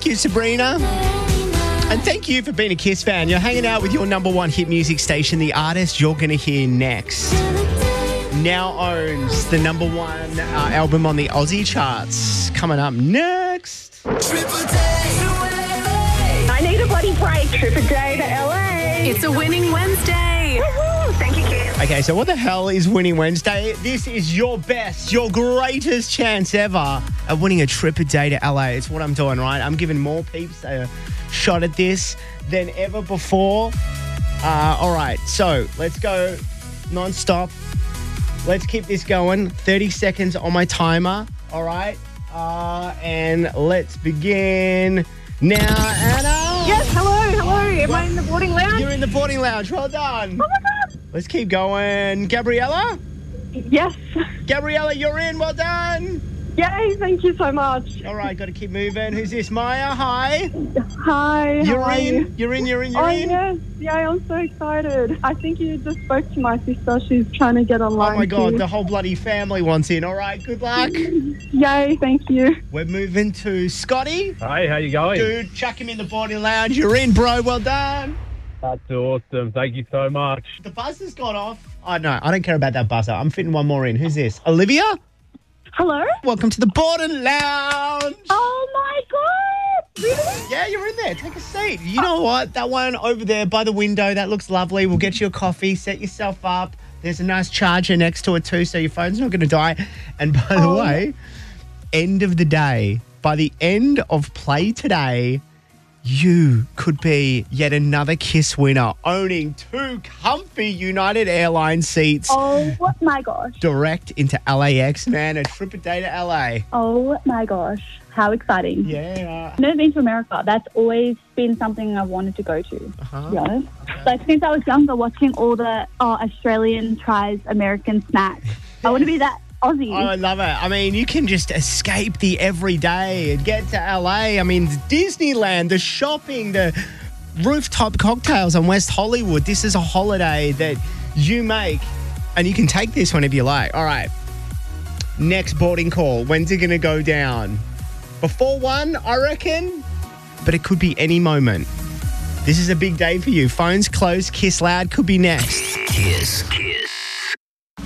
you, Sabrina. And thank you for being a Kiss fan. You're hanging out with your number one hit music station. The artist you're going to hear next now owns the number one album on the Aussie charts. Coming up next. I need a bloody break. Trip a day to LA. It's a winning Wednesday. Woo-hoo. Thank you, Kiss. Okay, so what the hell is Winning Wednesday? This is your best, your greatest chance ever at winning a trip a day to LA. It's what I'm doing, right? I'm giving more peeps a shot at this than ever before. All right, so let's go non-stop. Let's keep this going. 30 seconds on my timer, all right? And let's begin now, Anna. Yes, hello. Am I in the boarding lounge? You're in the boarding lounge. Well done. Oh, my God. Let's keep going. Gabriella? Yes. Gabriella, you're in. Well done. Yay, thank you so much. All right, got to keep moving. Who's this? Maya, hi. Hi, how You're are you? in. You're in. Oh, yes. Yeah, I'm so excited. I think you just spoke to my sister. She's trying to get online. Oh, my God. too. The whole bloody family wants in. All right, good luck. Yay, thank you. We're moving to Scotty. Hey, how you going? Dude, chuck him in the boarding lounge. You're in, bro. Well done. That's awesome. Thank you so much. The buzzer's gone off. Oh, no, I don't care about that buzzer. I'm fitting one more in. Who's this? Olivia? Hello? Welcome to the boarding lounge. Oh, my God. Really? Yeah, you're in there. Take a seat. You know what? That one over there by the window, that looks lovely. We'll get you a coffee. Set yourself up. There's a nice charger next to it too, so your phone's not going to die. And by the way, end of the day, by the end of play today, you could be yet another Kiss winner, owning 2 comfy United Airlines seats Oh, my gosh. direct into LAX, man. A trip a day to LA. Oh, my gosh. How exciting. Yeah. I've never been to America. That's always been something I've wanted to go to, to be honest. Like, since I was younger, watching all the Australian tries American snacks. I want to be that Aussie. Oh, I love it. I mean, you can just escape the everyday and get to LA. I mean, Disneyland, the shopping, the rooftop cocktails on West Hollywood. This is a holiday that you make, and you can take this whenever you like. All right. Next boarding call. When's it going to go down? Before 1, I reckon, but it could be any moment. This is a big day for you. Phones closed. Kiss Loud could be next. Kiss.